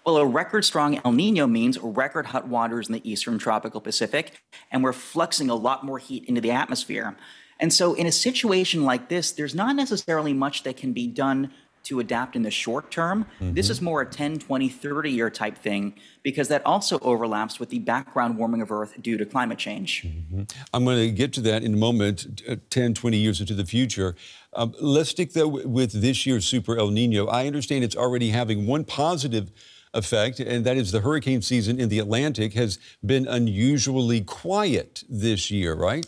Well, a record strong El Nino means record hot waters in the eastern tropical Pacific, and we're fluxing a lot more heat into the atmosphere. And so, in a situation like this, there's not necessarily much that can be done to adapt in the short term. This is more a 10, 20, 30-year type thing because that also overlaps with the background warming of Earth due to climate change. I'm going to get to that in a moment, 10, 20 years into the future. Let's stick, though, with this year's Super El Nino. I understand it's already having one positive effect, and that is the hurricane season in the Atlantic has been unusually quiet this year, right?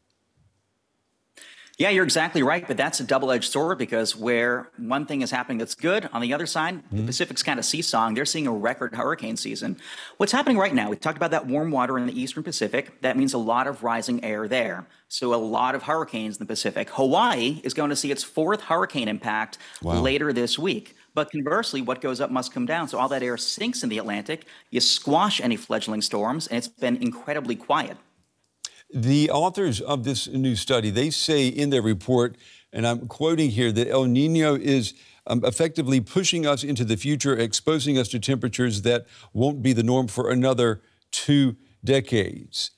Yeah, you're exactly right, but that's a double-edged sword because where one thing is happening that's good, on the other side, the Pacific's kind of seesawing. They're seeing a record hurricane season. What's happening right now, we talked about that warm water in the eastern Pacific. That means a lot of rising air there. So a lot of hurricanes in the Pacific. Hawaii is going to see its fourth hurricane impact later this week. But conversely, what goes up must come down. So all that air sinks in the Atlantic. You squash any fledgling storms, and it's been incredibly quiet. The authors of this new study, they say in their report, and I'm quoting here, that El Nino is effectively pushing us into the future, exposing us to temperatures that won't be the norm for another 2 decades.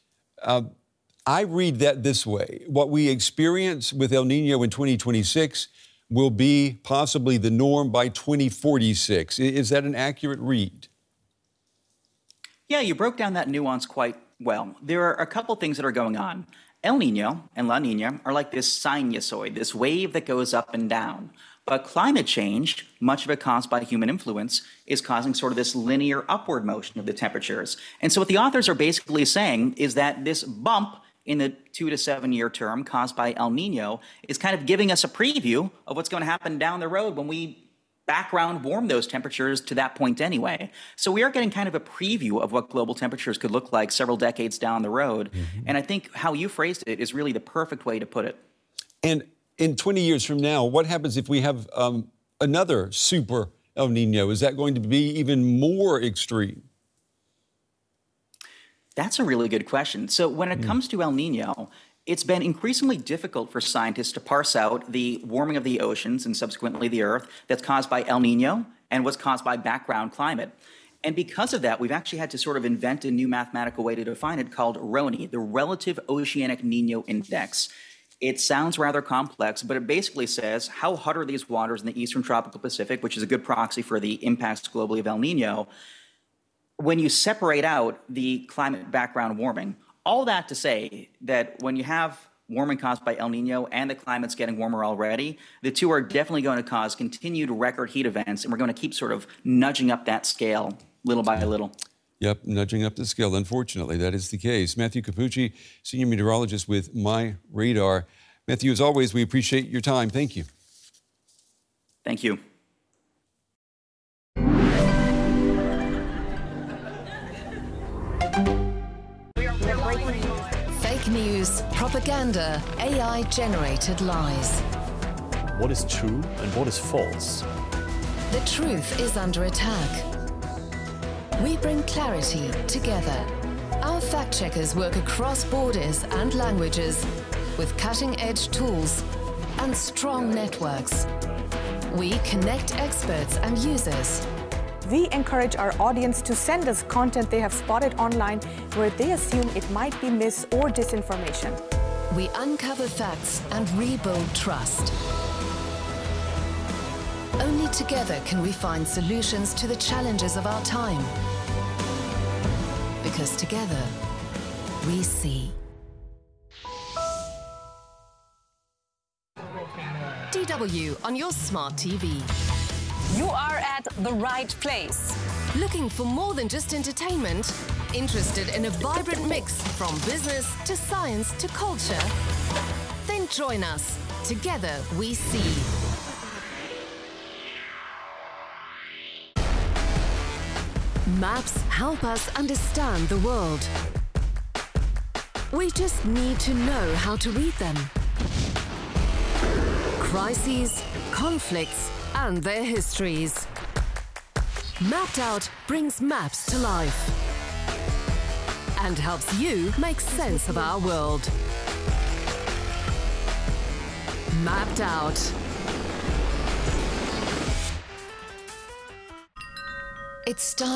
I read that this way. What we experience with El Nino in 2026 will be possibly the norm by 2046. Is that an accurate read? Yeah, you broke down that nuance quite well. There are a couple things that are going on. El Nino and La Nina are like this sinusoid, this wave that goes up and down. But climate change, much of it caused by human influence, is causing sort of this linear upward motion of the temperatures. And so what the authors are basically saying is that this bump in the 2 to 7 year term caused by El Nino is kind of giving us a preview of what's going to happen down the road when we background warm those temperatures to that point anyway. So we are getting kind of a preview of what global temperatures could look like several decades down the road. And I think how you phrased it is really the perfect way to put it. And in 20 years from now, what happens if we have another super El Nino? Is that going to be even more extreme? That's a really good question. So when it comes to El Nino, it's been increasingly difficult for scientists to parse out the warming of the oceans and subsequently the Earth that's caused by El Nino and what's caused by background climate. And because of that, we've actually had to sort of invent a new mathematical way to define it called RONI, the Relative Oceanic Nino Index. It sounds rather complex, but it basically says how hot are these waters in the eastern tropical Pacific, which is a good proxy for the impacts globally of El Nino, when you separate out the climate background warming. All that to say that when you have warming caused by El Nino and the climate's getting warmer already, the two are definitely going to cause continued record heat events, and we're going to keep sort of nudging up that scale little by little. Yep, nudging up the scale. Unfortunately, that is the case. Matthew Cappucci, senior meteorologist with MyRadar. Matthew, as always, we appreciate your time. Thank you. Thank you. Fake news, propaganda, AI-generated lies. What is true and what is false? The truth is under attack. We bring clarity together. Our fact-checkers work across borders and languages with cutting-edge tools and strong networks. We connect experts and users. We encourage our audience to send us content they have spotted online where they assume it might be mis- or disinformation. We uncover facts and rebuild trust. Only together can we find solutions to the challenges of our time. Because together, we see. DW on your smart TV. You are at the right place. Looking for more than just entertainment? Interested in a vibrant mix from business to science to culture? Then join us. Together we see. Maps help us understand the world. We just need to know how to read them. Crises, conflicts, and their histories. Mapped Out brings maps to life and helps you make sense of our world. Mapped Out. It starts